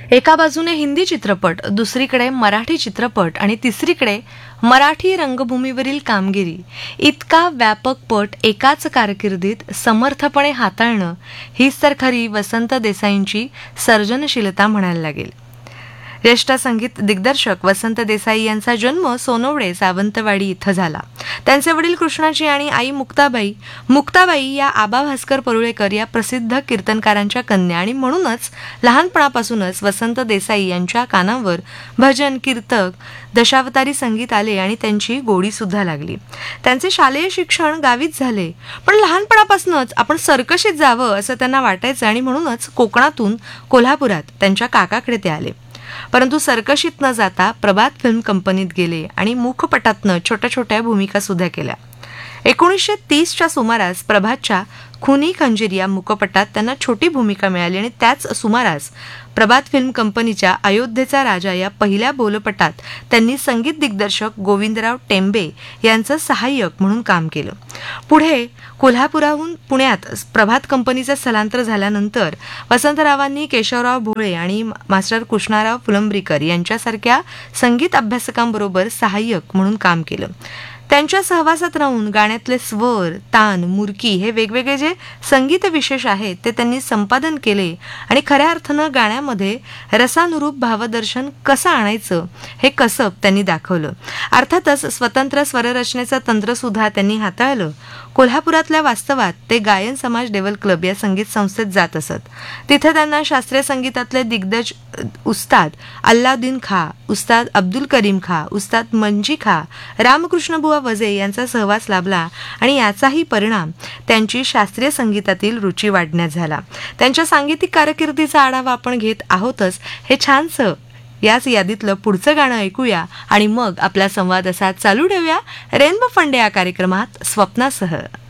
एका बाजूने हिंदी चित्रपट, दुसरीकडे मराठी चित्रपट आणि तिसरीकडे मराठी रंगभूमीवरील कामगिरी, इतका व्यापक पट एकाच कारकिर्दीत समर्थपणे हाताळणं हीच तर खरी वसंत देसाईंची सर्जनशीलता म्हणायला लागेल. ज्येष्ठ संगीत दिग्दर्शक वसंत देसाई यांचा जन्म सोनवडे सावंतवाडी इथं झाला. त्यांचे वडील कृष्णाजी आणि आई मुक्ताबाई या आबा भास्कर परुळेकर या प्रसिद्ध कीर्तनकारांच्या कन्या आणि म्हणूनच लहानपणापासूनच वसंत देसाई यांच्या कानावर भजन, कीर्तक, दशावतारी संगीत आले आणि त्यांची गोडी सुद्धा लागली. त्यांचे शालेय शिक्षण गावीच झाले, पण लहानपणापासूनच आपण सर्कशीत जावं असं त्यांना वाटायचं आणि म्हणूनच कोकणातून कोल्हापुरात त्यांच्या काकाकडे ते आले. परंतु सर्कशीत न जाता प्रभात फिल्म कंपनीत गेले आणि मुखपटातनं छोट्या छोट्या भूमिका सुद्धा केल्या. 1930च्या सुमारास प्रभातच्या खुनी खंजीर या मुखपटात त्यांना छोटी भूमिका मिळाली आणि त्याच सुमारास प्रभात फिल्म कंपनीच्या अयोध्येचा राजा या पहिल्या बोलपटात त्यांनी संगीत दिग्दर्शक गोविंदराव टेंबे यांचं सहाय्यक म्हणून काम केलं. पुढे कोल्हापुराहून पुण्यात प्रभात कंपनीचं स्थलांतर झाल्यानंतर वसंतरावांनी केशवराव भोळे आणि मास्टर कृष्णाराव फुलंब्रीकर यांच्यासारख्या संगीत अभ्यासकांबरोबर सहाय्यक म्हणून काम केलं. त्यांच्या सहवासात राहून गाण्यातले स्वर, तान, मुरकी हे वेगवेगळे जे संगीत विशेष आहेत ते त्यांनी संपादन केले आणि खऱ्या अर्थानं गाण्यामध्ये रसानुरूप भावदर्शन कसं आणायचं हे कसब त्यांनी दाखवलं. अर्थातच स्वतंत्र स्वररचनेचं तंत्रसुद्धा त्यांनी हाताळलं. कोल्हापुरातल्या वास्तवात ते गायन समाज डेव्हल क्लब या संगीत संस्थेत जात असत. तिथे त्यांना शास्त्रीय संगीतातले दिग्गज उस्ताद अल्लाउद्दीन खा, उस्ताद अब्दुल करीम खा, उस्ताद मंजी खा, रामकृष्णबुवा वजे यांचा सहवास लाभला आणि याचाही परिणाम त्यांची शास्त्रीय संगीतातील रुची वाढण्यात झाला. त्यांच्या सांगीतिक कारकिर्दीचा आढावा आपण घेत आहोतच. हे छानसं याच यादीतलं पुढचं गाणं ऐकूया आणि मग आपला संवाद असा चालू ठेवूया रेनबो फंडे या कार्यक्रमात स्वप्नासह.